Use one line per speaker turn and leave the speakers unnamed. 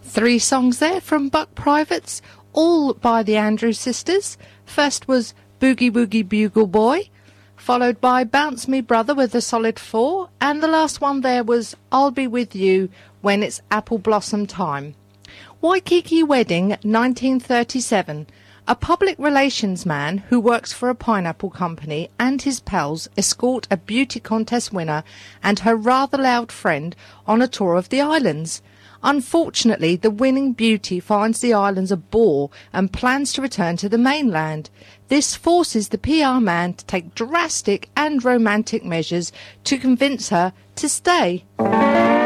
3 songs there from Buck Privates, all by the Andrews Sisters. First was Boogie Woogie Bugle Boy, followed by Bounce Me Brother with a solid 4, and the last one there was I'll Be With You When It's Apple Blossom Time. Waikiki Wedding, 1937. A public relations man who works for a pineapple company and his pals escort a beauty contest winner and her rather loud friend on a tour of the islands. Unfortunately, the winning beauty finds the islands a bore and plans to return to the mainland. This forces the PR man to take drastic and romantic measures to convince her to stay.